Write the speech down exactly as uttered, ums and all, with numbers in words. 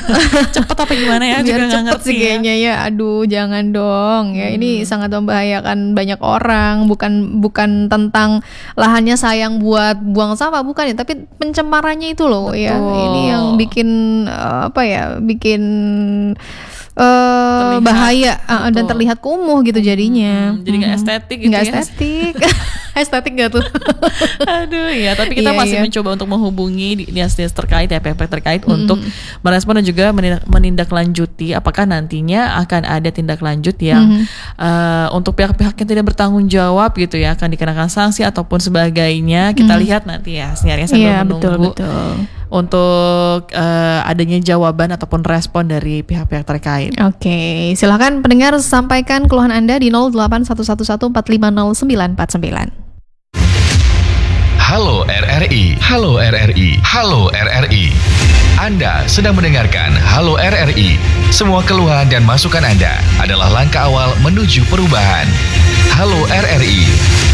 cepet apa gimana ya? Biar juga nggak cepet ngerti sih kayaknya ya. Aduh, jangan dong ya. Ini Hmm. sangat membahayakan banyak orang. Bukan bukan tentang lahannya sayang buat buang sampah, bukan ya. Tapi pencemarannya itu loh ya. Betul. Ini yang bikin eh, apa ya? Bikin eh Terlihat, bahaya uh, dan betul. terlihat kumuh gitu jadinya. Hmm, jadi nggak Mhm. estetik gitu Nggak ya. estetik. Estetik gak tuh? Aduh ya, tapi kita Iya, masih iya. mencoba untuk menghubungi dinas-dinas terkait ya, pihak-pihak terkait Mm-mm. untuk merespon dan juga menindak- menindaklanjuti apakah nantinya akan ada tindak lanjut yang Mhm. eh, untuk pihak-pihak yang tidak bertanggung jawab gitu ya, akan dikenakan sanksi ataupun sebagainya. Kita Mhm. lihat nanti ya seniornya sambil Iya, menunggu betul betul. untuk eh, adanya jawaban ataupun respon dari pihak-pihak terkait. Oke, silakan pendengar sampaikan keluhan Anda di nol delapan satu satu satu empat lima nol sembilan empat sembilan. Halo R R I, Halo R R I, Halo R R I. Anda sedang mendengarkan Halo R R I. Semua keluhan dan masukan Anda adalah langkah awal menuju perubahan. Halo R R I.